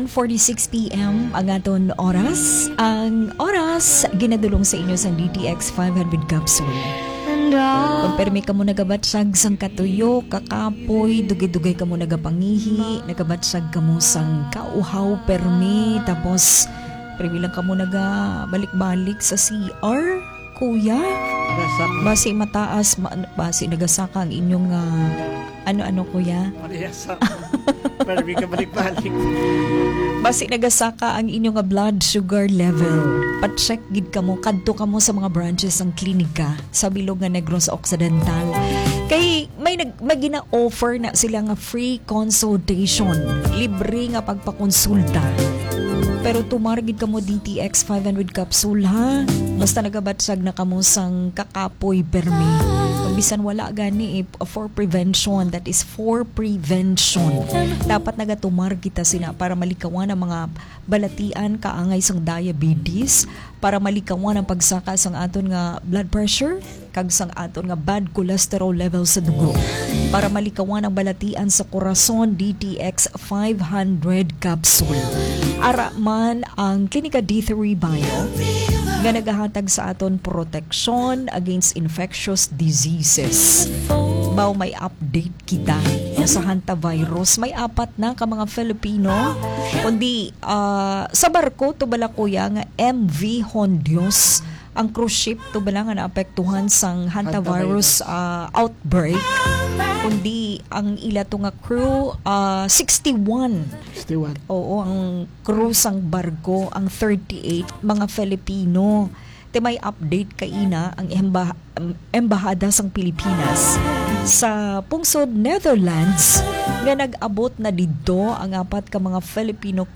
10:46 p.m. ang aton oras. Ang oras ginadulong sa inyo sa DTX 500 capsule. Kung permi ka mo nagabatsag sang katuyo, kakapoy, dugay-dugay ka mo nagapangihi, nagabatsag ka mo sang kauhaw permi, tapos permi lang ka mo nagabalik-balik sa CR, kuya. Basi mataas, basi nagasaka ang inyong ano-ano kuya? Mariyasa. Permi ka balik-balik. Basi nagasaka ang inyong blood sugar level. Pa-check gid ka mo, kadto ka mo sa mga branches ng klinika sa Bilog nga Negros Occidental. Kay may gina-offer na sila nga free consultation, libre nga pagpakonsulta. Pero tumargid ka mo DTX 500 capsule ha. Basta nagabatsag na kamo sang kakapoy permi. Kung bisan wala gani for prevention, that is for prevention. Dapat nagatumar kita sina para malikawan ang mga balatian kaangay sang diabetes, para malikawan ang pagsaka sang aton nga blood pressure, kag sang aton nga bad cholesterol level sa dugo. Para malikawan ang balatian sa korason, DTX 500 capsule. Ara man ang Klinika D3 Bio nga nagahatag sa aton protection against infectious diseases. Baw may update kita sa hantavirus. May 4 na ka mga Filipino. Kundi sa barko to bala kuya nga MV Hondios, ang cruise ship to bala nga naapektuhan sang hantavirus outbreak. Kundi ang ila to nga crew 61. Oo, ang crew sang barko ang 38 mga Filipino. Te may update kaina ang embahada sang Pilipinas sa pungsod Netherlands nga nag-abot na didto ang 4 ka mga Filipino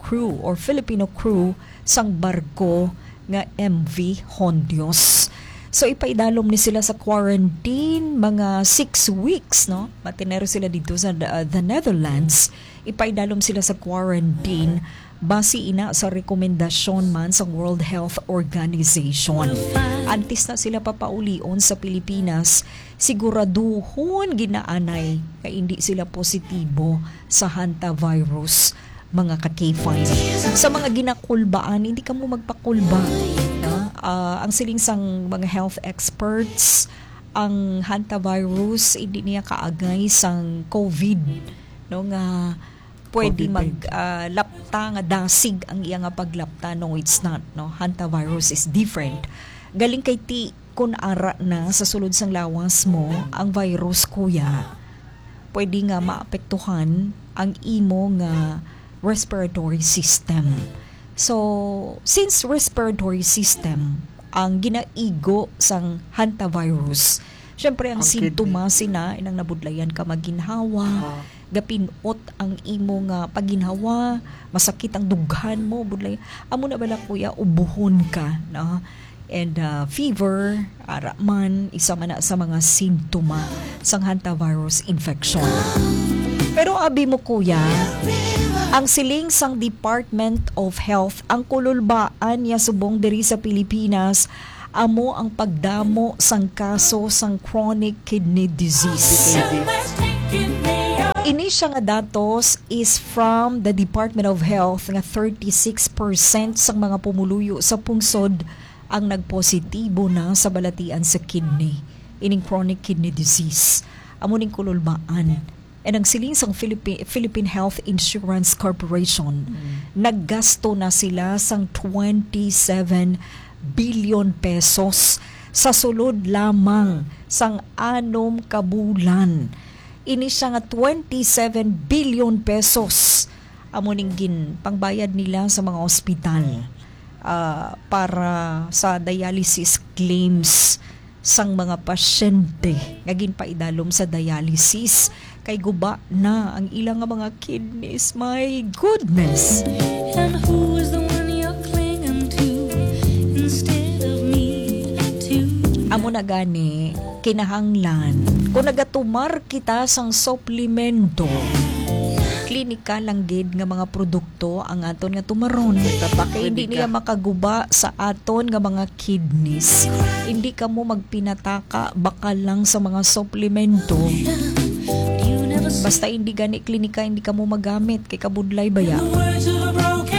crew sang barko nga MV Hondios. So ipaidalom ni sila sa quarantine mga 6 weeks, no? Matinero sila dito sa the Netherlands. Ipaidalom sila sa quarantine base ina sa rekomendasyon man sa World Health Organization. Antes na sila papaulion sa Pilipinas, siguraduhon ginaanay na hindi sila positibo sa hantavirus, mga ka-K5. Sa mga ginakulbaan, hindi ka mo magpakulba. Ang siling sang mga health experts, ang hantavirus hindi niya kaagay sang COVID, no, nga pwede maglapta nga dasig ang iya nga paglapta. No, it's not, no. Hantavirus is different. Galing kay ti kun ara na sa sulod sang lawas mo ang virus kuya, pwede nga maapektuhan ang imo nga respiratory system. So, since respiratory system ang ginaigo sang hantavirus, syempre ang simptoma sina inang nabudlayan ka maginhawa, gapinot ang imo nga paginhawa, masakit ang dughan mo, budlay. Amo na bala kuya, ubuhon ka, no? And fever, ara man, isa man na sa mga simptoma sang hantavirus infection. Pero abi mo kuya, ang siling sang Department of Health, ang kululbaan niya subong diri sa Pilipinas, amo ang pagdamo sang kaso sang chronic kidney disease. Ini siya nga datos is from the Department of Health nga 36% sang mga pumuluyo sa pungsod ang nagpositibo na sa balatian sa kidney, ining chronic kidney disease. Amo ning kululbaan. And ang siling sang Philippine Health Insurance Corporation, naggasto na sila sang 27 billion pesos sa sulod lamang sang 6 kabulan. Ini siya nga 27 billion pesos amo ning pangbayad nila sa mga ospital para sa dialysis claims sang mga pasyente nga ginpaidalom sa dialysis kay guba na ang ilang nga mga kidneys. My goodness. And who is the one you're clinging to instead of me too? Amo na gani kinahanglan kung nagatumar kita sang suplemento, klinika lang gid nga mga produkto ang aton nga tumaron. Kay hindi niya makaguba sa aton nga mga kidneys. Hindi ka mo magpinataka bakal lang sa mga suplemento. Basta hindi gani klinika, hindi ka mo magamit kay kabudlay baya.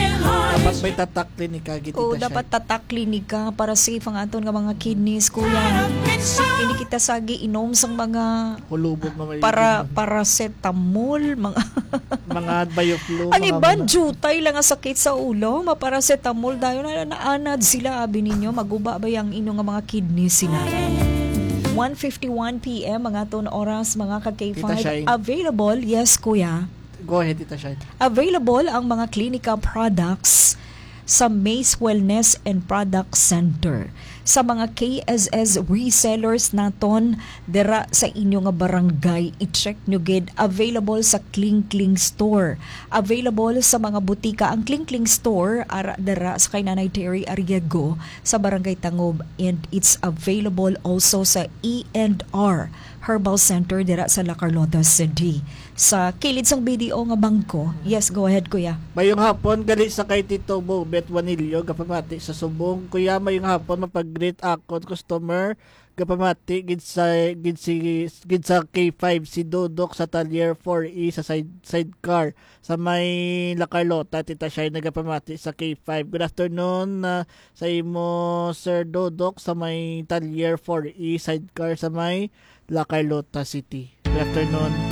Dapat may tatak klinika gid O tita dapat tatak klinika para safe ang aton nga mga kidneys kuya. Hindi kita sagi inom sang mga hulubog na may para paracetamol mga mga bioflu. ang mga iban jutay lang ang sakit sa ulo, maparacetamol dayon na naanad sila abi ninyo maguba ba yang inyo nga mga kidneys sila. 1:51 PM mga aton oras mga ka-K5 Tita Shine. available. Yes kuya. Go ahead tita Shine. Available ang mga klinika products sa Mace Wellness and Product Center. Sa mga KSS resellers naton dira sa inyo nga barangay, i-check nyo gid. Available sa Kling Kling Store. Available sa mga butika. Ang Kling Kling Store ara dira sa kay Nanay Terry Arriago sa Barangay Tangob, and it's available also sa E&R Herbal Center dira sa La Carlota City. Sa kilid sang BDO nga bangko. Yes, go ahead kuya. Mayong hapon gali sa kay Tito Bobet Wanilio gapamati sa Subong. Kuya mayong hapon mapag-greet akon customer gapamati gid sa K5 si Dodok sa Talyer 4E sa sidecar sa may La Carlota. Tita Shine nagapamati sa K5. Good afternoon sa imo Sir Dodok sa may Talyer 4E sidecar sa may La Carlota City. Good afternoon.